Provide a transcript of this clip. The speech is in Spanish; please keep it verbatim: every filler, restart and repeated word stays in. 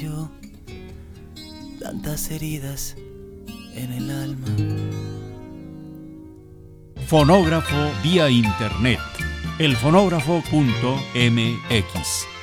yo tantas heridas en el alma. Fonógrafo vía internet, elfonógrafo punto m x.